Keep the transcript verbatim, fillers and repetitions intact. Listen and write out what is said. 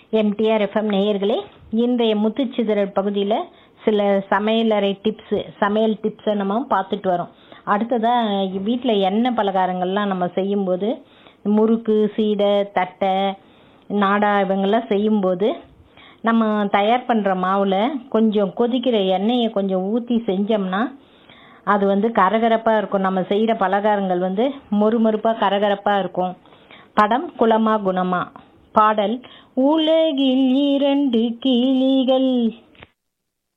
MTR FM நேயர்களே, இன்றைய முத்துச்சிதறல் பகுதியில் சில சமையலறை டிப்ஸு சமையல் டிப்ஸை நம்ம பார்த்துட்டு வரோம். அடுத்ததாக வீட்டில் எண்ணெய் பலகாரங்கள்லாம் நம்ம செய்யும்போது முறுக்கு, சீடை, தட்டை, நாடா இவங்கெல்லாம் செய்யும்போது நம்ம தயார் பண்ணுற மாவில் கொஞ்சம் கொதிக்கிற எண்ணெயை கொஞ்சம் ஊற்றி செஞ்சோம்னா அது வந்து கரகரப்பாக இருக்கும். நம்ம செய்கிற பலகாரங்கள் வந்து மொறுமொறுப்பாக கரகரப்பாக இருக்கும். படம் குலமா குணமா. பாடல் உலகில் இரண்டு கிளிகள்